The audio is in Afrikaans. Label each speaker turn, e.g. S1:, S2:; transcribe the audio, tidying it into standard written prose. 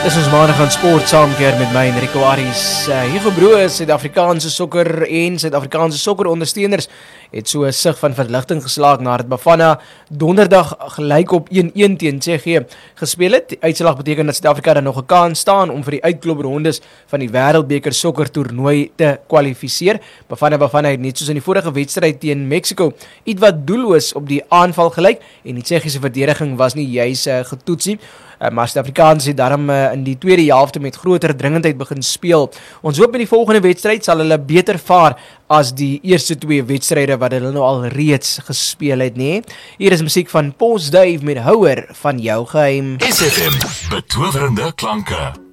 S1: Is ons maandag aan sport saamkeer met my Enrico Aries. Hugo Broos, Suid-Afrikaanse sokker en Suid-Afrikaanse sokkerondersteuners het so 'n sig van verligting geslaag nadat Bafana donderdag gelyk op 1-1 teen Tsjechië gespeel het. Die uitslag beteken dat Suid-Afrika dan nog 'n kans staan om vir die uitkloprondes van die Wêreldbeker sokkertoernooi te kwalifiseer. Bafana het net soos in die vorige wedstryd teen Mexico ietwat doelloos op die aanval gelyk en die Tsjechiese verdediging was nie juis getoets nie. Maar Suid-Afrikaans het daarom in die tweede helfte met groter dringendheid begin speel. Ons hoop met die volgende wedstryd sal hulle beter vaar as die eerste twee wedstryde wat hulle nou al reeds gespeel het, nee. Hier is musiek van Pos Dave met Houer van jou geheim.
S2: SFM, betowerende klanke.